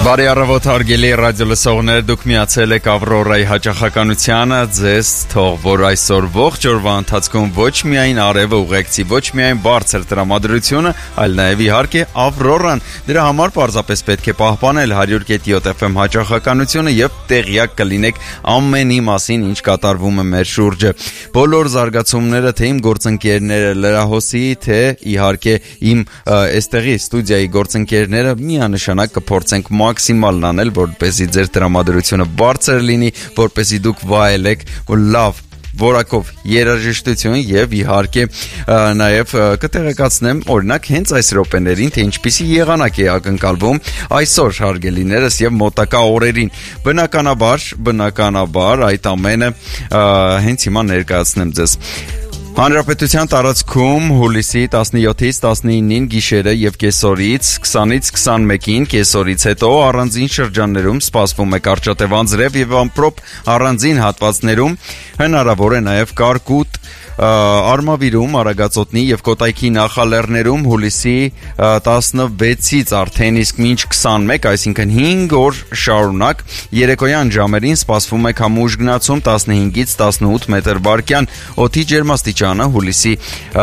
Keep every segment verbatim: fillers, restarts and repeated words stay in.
Բարի առավոտ հարգելի ռադիո լսողներ, դուք միացել եք Ավրորայի հաճախականությանը, ձեզ թող որ այսօր ողջ օրվա ընթացքում ոչ միայն արևը ուղեկցի, ոչ միայն բարձր տրամադրությունը, այլ նաև իհարկե Ավրորան, դրա համար պարզապես պետք է պահպանել հարյուր կետ յոթ էֆ էմ հաճախականությունը եւ տեղյակ կլինեք ամենի մասին, ինչ կատարվում է մեր շուրջը։ Բոլոր զարգացումները, թե իմ գործընկերները լրահոսի, թե իհարկե իմ այստեղի ստուդիայի գործընկերները միանշանակ կփորձենք մաքսիմալն անել, որպեսզի ձեր տրամադրությունը բարձր լինի, որպեսզի դուք վայելեք լավ որակով երաժշտություն եւ իհարկե նաեւ կտեղեկացնեմ օրինակ հենց այս րոպեներին թե ինչպիսի եղանակ է ակնկալվում այսօր հարգելիներս եւ մոտակա օրերին բնականաբար բնականաբար այդ ամենը հենց հիմա ներկայացնեմ ձեզ Հանրապետության տարածքում հուլիսի տասնյոթից տասնինին գիշերը եւ կեսօրից քսանից քսանմեկին կեսօրից հետո առանձին շրջաններում սպասվում է կարճատև անձրև եւ ամպրոպ առանձին հատվածներում հնարավոր է նաեւ կարկուտ Արմավիրում, Արագածոտնի եւ Կոտայքի նախալեռներում հուլիսի տասնվեցից արդեն իսկ մինչ քսանմեկ, այսինքն հինգ օր շարունակ երեկոյան ժամերին սպասվում է քամու ուժգնացում տասնհինգից տասնութ մետր վարկյան, օդի ջերմաստիճանը հուլիսի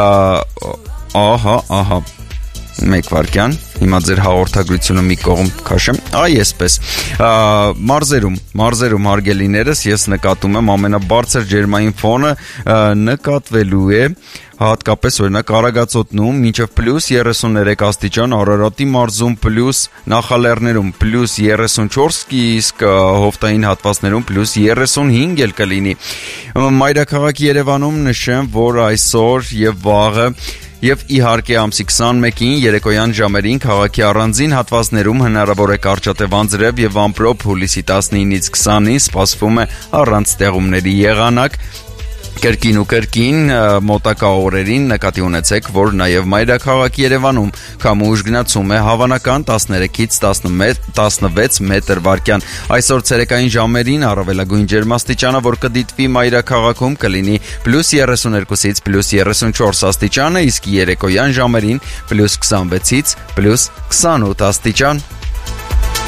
ահա, ահա մեկ վարկյան, հիմա ձեր հաղորդագրությունը մի կողմ քաշեմ, այ այսպես, մարզերում, մարզերում հարգելիներս ես նկատում եմ ամենաբարձր ջերմային ֆոնը նկատվելու է հատկապես օրինակ Արագածոտնում մինչև պլյուս երեսուններեք աստիճան, Արարատի մարզում պլյուս նախալեռներում պլյուս երեսունչորս, իսկ հովտային հատվածներում պլյուս երեսունհինգ էլ կլինի։ Մայրաքաղաք Երևանում նշեմ, որ այսօր եւ վաղը Եվ իհարկե ամսի քսանմեկին երեկոյան ժամերին քաղաքի առանձին հատվածներում հնարավոր է կարճատև անձրև եւ ամպրոպ հուլիսի տասնինից քսանին սպասվում է առանց ստեղումների եղանակ Կրկին ու կրկին մոտակա օրերին նկատի ունեցեք, որ նաև մայրաքաղաք Երևանում քամու ուժգնացում է հավանական տասներեքից տասնվեց մետր վարկյան։ Այսօր ցերեկային ժամերին առավելագույն ջերմաստիճանը, որ կդիտվի մայրաքաղաքում կլինի պլյուս երեսունհինգից պլյուս երեսունչորս աստիճանը, իսկ երեկոյան ժամերին պլյուս քսանվեցից պլյուս քսանութ աստիճան։